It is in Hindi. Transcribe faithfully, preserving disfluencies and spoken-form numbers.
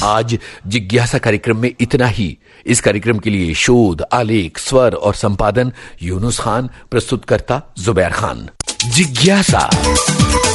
आज जिज्ञासा कार्यक्रम में इतना ही। इस कार्यक्रम के लिए शोध, आलेख, स्वर और संपादन यूनुस खान, प्रस्तुतकर्ता जुबैर खान। जिज्ञासा।